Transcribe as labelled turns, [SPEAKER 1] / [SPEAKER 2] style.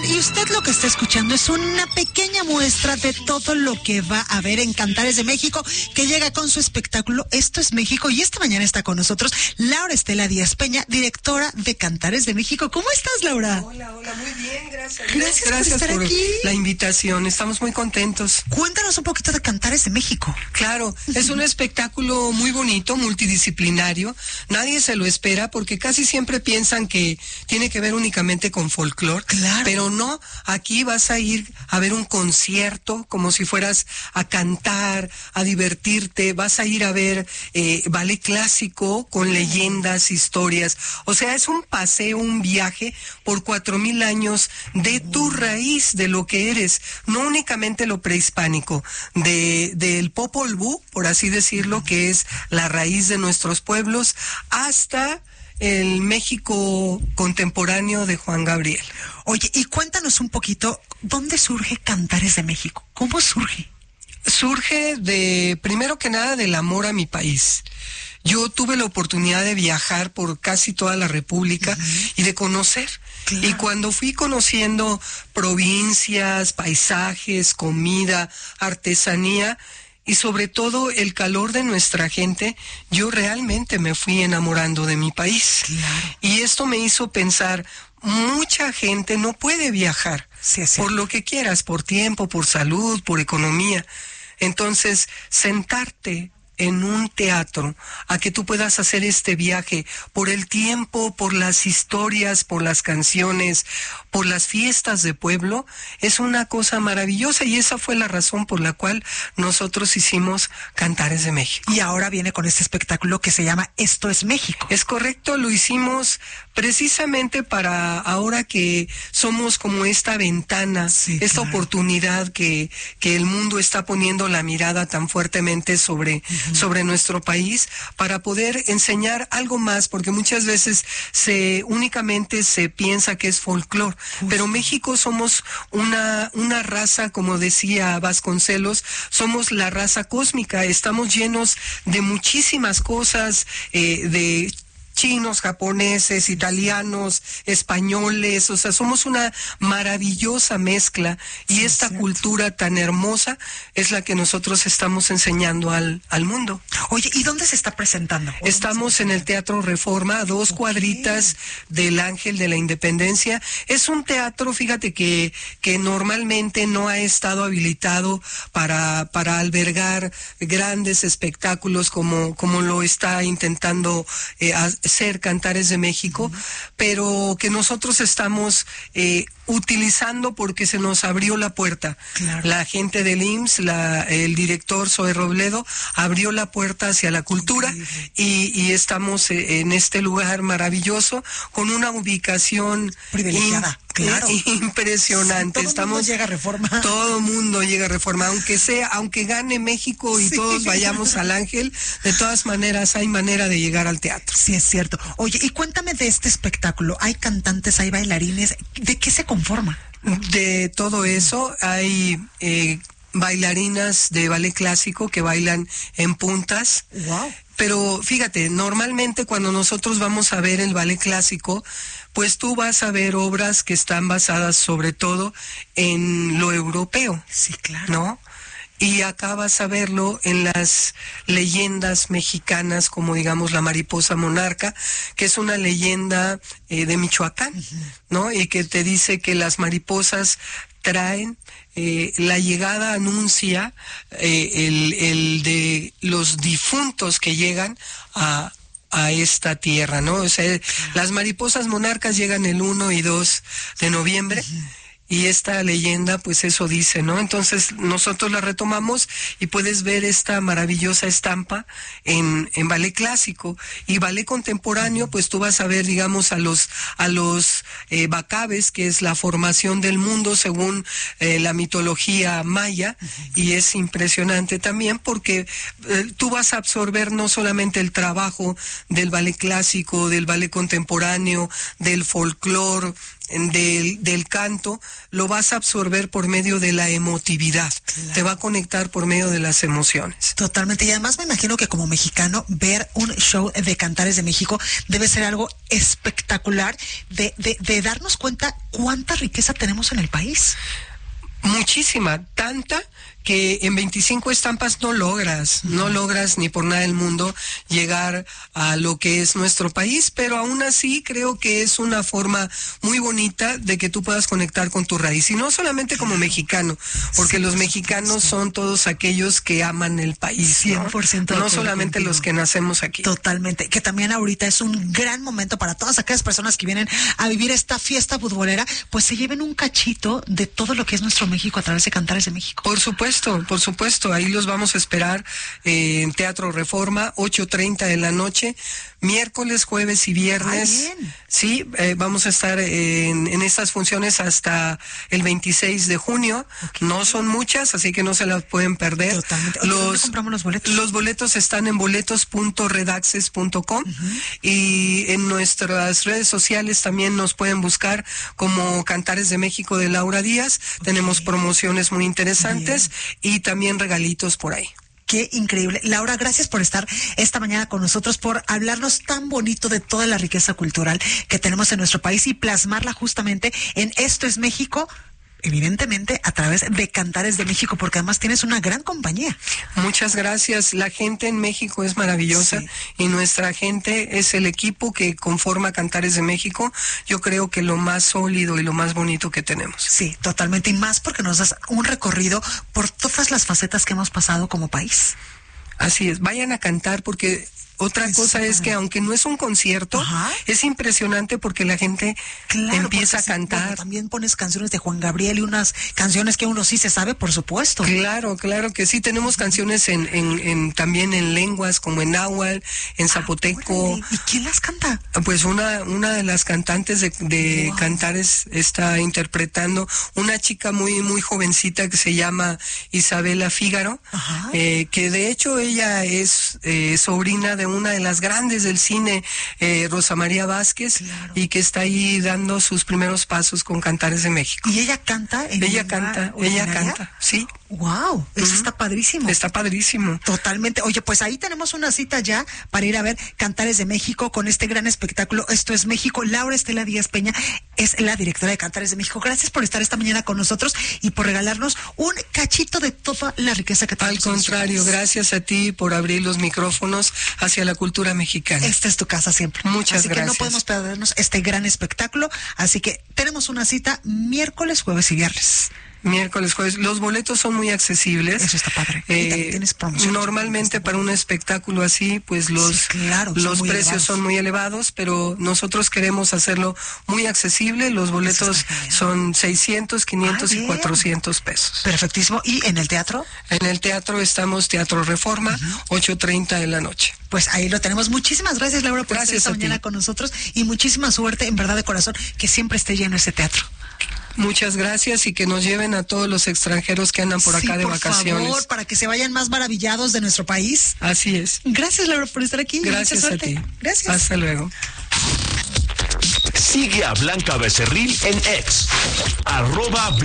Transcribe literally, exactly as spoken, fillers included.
[SPEAKER 1] Y usted lo que está escuchando es una pequeña muestra de todo lo que va a ver en Cantares de México, que llega con su espectáculo Esto es México. Y esta mañana está con nosotros Laura Estela Díaz Peña, directora de Cantares de México. ¿Cómo estás, Laura?
[SPEAKER 2] Hola, hola, muy bien, gracias.
[SPEAKER 1] Gracias,
[SPEAKER 2] gracias
[SPEAKER 1] por estar
[SPEAKER 2] por
[SPEAKER 1] aquí.
[SPEAKER 2] la invitación, estamos muy contentos.
[SPEAKER 1] Cuéntanos un poquito de Cantares de México.
[SPEAKER 2] Claro, es un espectáculo muy bonito, multidisciplinario. Nadie se lo espera porque casi siempre piensan que tiene que ver únicamente con folclore.
[SPEAKER 1] Claro.
[SPEAKER 2] Pero no, aquí vas a ir a ver un concierto como si fueras a cantar, a divertirte, vas a ir a ver eh, ballet clásico con leyendas, historias. O sea, es un paseo, un viaje por cuatro mil años de tu raíz, de lo que eres, no únicamente lo prehispánico, de del Popol Vuh, por así decirlo, que es la raíz de nuestros pueblos, hasta el México contemporáneo de Juan Gabriel.
[SPEAKER 1] Oye, y cuéntanos un poquito, ¿dónde surge Cantares de México? ¿Cómo surge?
[SPEAKER 2] Surge de, primero que nada, del amor a mi país. Yo tuve la oportunidad de viajar por casi toda la República uh-huh. y de conocer. Claro. Y cuando fui conociendo provincias, paisajes, comida, artesanía, y sobre todo el calor de nuestra gente, yo realmente me fui enamorando de mi país.
[SPEAKER 1] Claro.
[SPEAKER 2] Y esto me hizo pensar, mucha gente no puede viajar,
[SPEAKER 1] sí, sí.
[SPEAKER 2] por lo que quieras, por tiempo, por salud, por economía. Entonces, sentarte en un teatro a que tú puedas hacer este viaje por el tiempo, por las historias, por las canciones, por las fiestas de pueblo, es una cosa maravillosa, y esa fue la razón por la cual nosotros hicimos Cantares de México.
[SPEAKER 1] Y ahora viene con este espectáculo que se llama Esto es México.
[SPEAKER 2] Es correcto, lo hicimos precisamente para ahora que somos como esta ventana,
[SPEAKER 1] sí,
[SPEAKER 2] esta
[SPEAKER 1] claro.
[SPEAKER 2] oportunidad que, que el mundo está poniendo la mirada tan fuertemente sobre uh-huh. sobre nuestro país, para poder enseñar algo más, porque muchas veces se únicamente se piensa que es folclore, pero México somos una, una raza, como decía Vasconcelos, somos la raza cósmica, estamos llenos de muchísimas cosas, eh, de chinos, japoneses, italianos, españoles, o sea, somos una maravillosa mezcla, y sí, esta cierto. Cultura tan hermosa es la que nosotros estamos enseñando al, al mundo.
[SPEAKER 1] Oye, ¿y dónde se está presentando?
[SPEAKER 2] Estamos en el Teatro Reforma, a dos okay. cuadritas del Ángel de la Independencia. Es un teatro, fíjate, que, que normalmente no ha estado habilitado para, para albergar grandes espectáculos como, como lo está intentando eh, ser Cantares de México, uh-huh. pero que nosotros estamos eh, utilizando porque se nos abrió la puerta.
[SPEAKER 1] Claro.
[SPEAKER 2] La gente del I M S S, la, el director Zoe Robledo, abrió la puerta hacia la cultura y, y estamos en este lugar maravilloso con una ubicación
[SPEAKER 1] privilegiada.
[SPEAKER 2] In,
[SPEAKER 1] claro.
[SPEAKER 2] impresionante.
[SPEAKER 1] Sí, todo
[SPEAKER 2] estamos,
[SPEAKER 1] mundo llega a Reforma.
[SPEAKER 2] Todo mundo llega a Reforma, aunque sea, aunque gane México y sí. todos vayamos al Ángel, de todas maneras hay manera de llegar al teatro.
[SPEAKER 1] Sí, es cierto. Oye, y cuéntame de este espectáculo. Hay cantantes, hay bailarines. ¿De qué se conforma?
[SPEAKER 2] De todo eso, hay eh, bailarinas de ballet clásico que bailan en puntas.
[SPEAKER 1] Wow.
[SPEAKER 2] Pero fíjate, normalmente cuando nosotros vamos a ver el ballet clásico, pues tú vas a ver obras que están basadas sobre todo en lo europeo.
[SPEAKER 1] Sí, claro.
[SPEAKER 2] ¿No? Y acá vas a verlo en las leyendas mexicanas, como digamos la mariposa monarca, que es una leyenda eh, de Michoacán, uh-huh. ¿no? Y que te dice que las mariposas traen, eh, la llegada anuncia eh, el, el de los difuntos que llegan a a esta tierra, ¿no? O sea, las mariposas monarcas llegan el uno y dos de noviembre. Uh-huh. Y esta leyenda, pues eso dice, ¿no? Entonces nosotros la retomamos y puedes ver esta maravillosa estampa en, en ballet clásico. Y ballet contemporáneo, pues tú vas a ver, digamos, a los a los eh, bacaves, que es la formación del mundo según eh, la mitología maya. Y es impresionante también porque eh, tú vas a absorber no solamente el trabajo del ballet clásico, del ballet contemporáneo, del folclore, del, del canto, lo vas a absorber por medio de la emotividad. Claro. Te va a conectar por medio de las emociones.
[SPEAKER 1] Totalmente. Y además me imagino que como mexicano, ver un show de Cantares de México debe ser algo espectacular de, de, de darnos cuenta cuánta riqueza tenemos en el país.
[SPEAKER 2] Muchísima, tanta que en veinticinco estampas no logras, no logras ni por nada del mundo llegar a lo que es nuestro país, pero aún así creo que es una forma muy bonita de que tú puedas conectar con tu raíz, y no solamente como mexicano, porque sí, los mexicanos sí. son todos aquellos que aman el país, cien por ciento, ¿no? No solamente contigo. Los que nacemos aquí.
[SPEAKER 1] Totalmente, que también ahorita es un gran momento para todas aquellas personas que vienen a vivir esta fiesta futbolera, pues se lleven un cachito de todo lo que es nuestro México a través de Cantares de México.
[SPEAKER 2] Por supuesto. Por supuesto, ahí los vamos a esperar eh, en Teatro Reforma, ocho treinta de la noche, miércoles, jueves y viernes. Ah, sí, eh, vamos a estar en, en estas funciones hasta el veintiséis de junio. Okay. No son muchas, así que no se las pueden perder.
[SPEAKER 1] Totalmente. Oye, ¿dónde compramos los boletos?
[SPEAKER 2] Los boletos están en boletos punto redaxes punto com uh-huh. y en nuestras redes sociales también nos pueden buscar como Cantares de México de Laura Díaz. Okay. Tenemos promociones muy interesantes. Bien. Y también regalitos por ahí.
[SPEAKER 1] Qué increíble. Laura, gracias por estar esta mañana con nosotros, por hablarnos tan bonito de toda la riqueza cultural que tenemos en nuestro país y plasmarla justamente en Esto es México, evidentemente a través de Cantares de México, porque además tienes una gran compañía.
[SPEAKER 2] Muchas gracias. La gente en México es maravillosa, sí. y nuestra gente es el equipo que conforma Cantares de México. Yo creo que lo más sólido y lo más bonito que tenemos.
[SPEAKER 1] Sí, totalmente, y más porque nos das un recorrido por todas las facetas que hemos pasado como país.
[SPEAKER 2] Así es, vayan a cantar porque... Otra es cosa es que aunque no es un concierto, ajá, es impresionante porque la gente claro, empieza a cantar.
[SPEAKER 1] Bueno, también pones canciones de Juan Gabriel y unas canciones que uno sí se sabe, por supuesto.
[SPEAKER 2] Claro, claro que sí. Tenemos canciones en, en, en también en lenguas como en náhuatl, en zapoteco.
[SPEAKER 1] Ah, ¿y quién las canta?
[SPEAKER 2] Pues una una de las cantantes de, de wow. Cantares está interpretando, una chica muy muy jovencita que se llama Isabela Fígaro, eh, que de hecho ella es eh, sobrina de una de las grandes del cine, eh, Rosa María Vázquez, claro. y que está ahí dando sus primeros pasos con Cantares de México.
[SPEAKER 1] ¿Y ella canta? En
[SPEAKER 2] ella canta, originaria? ella canta, sí.
[SPEAKER 1] Wow, eso uh-huh. está padrísimo.
[SPEAKER 2] Está padrísimo.
[SPEAKER 1] Totalmente. Oye, pues ahí tenemos una cita ya para ir a ver Cantares de México con este gran espectáculo. Esto es México. Laura Estela Díaz Peña es la directora de Cantares de México. Gracias por estar esta mañana con nosotros y por regalarnos un cachito de toda la riqueza que tenemos.
[SPEAKER 2] Al contrario, gracias a ti por abrir los micrófonos hacia la cultura mexicana.
[SPEAKER 1] Esta es tu casa siempre.
[SPEAKER 2] Muchas
[SPEAKER 1] así
[SPEAKER 2] gracias.
[SPEAKER 1] Así que no podemos perdernos este gran espectáculo. Así que tenemos una cita miércoles, jueves y viernes.
[SPEAKER 2] Miércoles, jueves. Los boletos son muy accesibles.
[SPEAKER 1] Eso está padre.
[SPEAKER 2] Eh, ¿tienes normalmente para un espectáculo así, pues los, sí, claro, los precios elevados. Son muy elevados, pero nosotros queremos hacerlo muy accesible. Los boletos son seiscientos, quinientos ah, y cuatrocientos pesos.
[SPEAKER 1] Perfectísimo. ¿Y en el teatro?
[SPEAKER 2] En el teatro estamos Teatro Reforma, uh-huh. ocho treinta de la noche.
[SPEAKER 1] Pues ahí lo tenemos. Muchísimas gracias, Laura, por
[SPEAKER 2] gracias
[SPEAKER 1] estar esta mañana con nosotros y muchísima suerte, en verdad de corazón, que siempre esté lleno ese teatro.
[SPEAKER 2] Muchas gracias y que nos lleven a todos los extranjeros que andan por
[SPEAKER 1] sí,
[SPEAKER 2] acá de
[SPEAKER 1] por
[SPEAKER 2] vacaciones. Por
[SPEAKER 1] favor, para que se vayan más maravillados de nuestro país.
[SPEAKER 2] Así es.
[SPEAKER 1] Gracias, Laura, por estar aquí.
[SPEAKER 2] Gracias a ti.
[SPEAKER 1] Gracias.
[SPEAKER 2] Hasta luego.
[SPEAKER 3] Sigue a Blanca Becerril en X, arroba